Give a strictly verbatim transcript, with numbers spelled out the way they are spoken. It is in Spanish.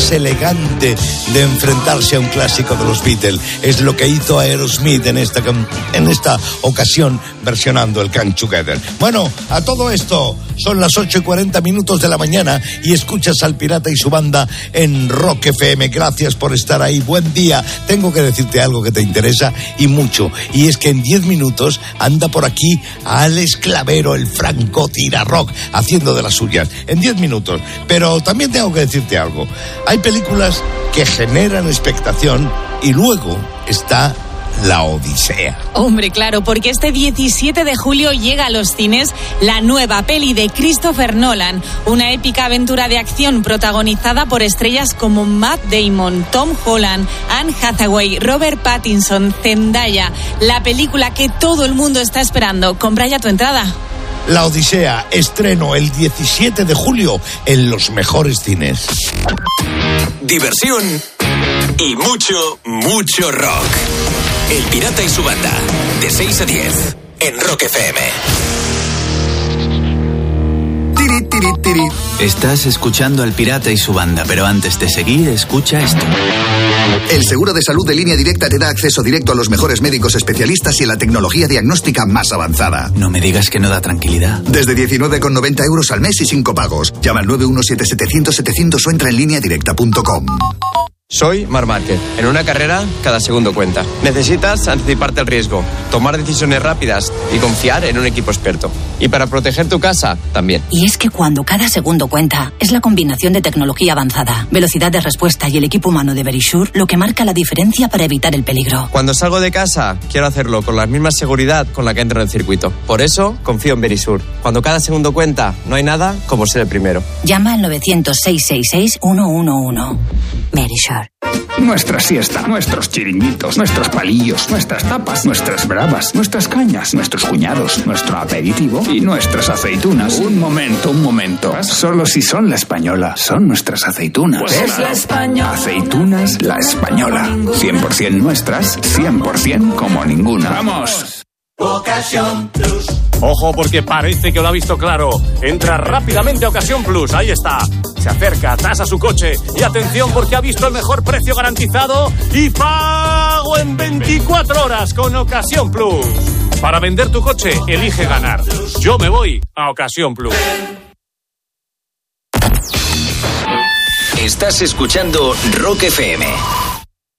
más elegante de enfrentarse a un clásico de los Beatles. Es lo que hizo Aerosmith en esta, en esta ocasión, versionando el Come Together. Bueno, a todo esto, son las ocho y cuarenta minutos de la mañana y escuchas al Pirata y su banda en Rock F M. Gracias por estar ahí. Buen día. Tengo que decirte algo que te interesa y mucho. Y es que en diez minutos anda por aquí Alex Clavero, el Franco Tira Rock, haciendo de las suyas. En diez minutos. Pero también tengo que decirte algo. Hay películas que generan expectación y luego está La Odisea. Hombre, claro, porque este diecisiete de julio llega a los cines la nueva peli de Christopher Nolan, una épica aventura de acción protagonizada por estrellas como Matt Damon, Tom Holland, Anne Hathaway, Robert Pattinson, Zendaya, la película que todo el mundo está esperando. Compra ya tu entrada. La Odisea, estreno el diecisiete de julio en los mejores cines. Diversión y mucho, mucho rock. El Pirata y su banda, de seis a diez, en Rock F M. Tiri, tiri, tiri. Estás escuchando al Pirata y su banda, pero antes de seguir, escucha esto. El seguro de salud de Línea Directa te da acceso directo a los mejores médicos especialistas y a la tecnología diagnóstica más avanzada. No me digas que no da tranquilidad. Desde diecinueve con noventa euros al mes y cinco pagos. Llama al nueve uno siete siete cero cero setecientos o entra en línea directa punto com. Soy Marc Márquez. En una carrera, cada segundo cuenta. Necesitas anticiparte al riesgo, tomar decisiones rápidas y confiar en un equipo experto. Y para proteger tu casa, también. Y es que cuando cada segundo cuenta, es la combinación de tecnología avanzada, velocidad de respuesta y el equipo humano de Verisure lo que marca la diferencia para evitar el peligro. Cuando salgo de casa, quiero hacerlo con la misma seguridad con la que entro en el circuito. Por eso, confío en Verisure. Cuando cada segundo cuenta, no hay nada como ser el primero. Llama al novecientos, seiscientos sesenta y seis, ciento once. Verisure. Nuestra siesta, nuestros chiringuitos, nuestros palillos, nuestras tapas, nuestras bravas, nuestras cañas, nuestros cuñados, nuestro aperitivo y nuestras aceitunas. Un momento, un momento. Solo si son la española, son nuestras aceitunas. Pues es la española. Aceitunas La Española. cien por ciento nuestras, cien por ciento como ninguna. ¡Vamos! Ocasión Plus. Ojo, porque parece que lo ha visto claro. Entra rápidamente a Ocasión Plus. Ahí está. Se acerca, tasa su coche. Y atención, porque ha visto el mejor precio garantizado y pago en veinticuatro horas con Ocasión Plus. Para vender tu coche, elige ganar. Yo me voy a Ocasión Plus. Estás escuchando Rock F M.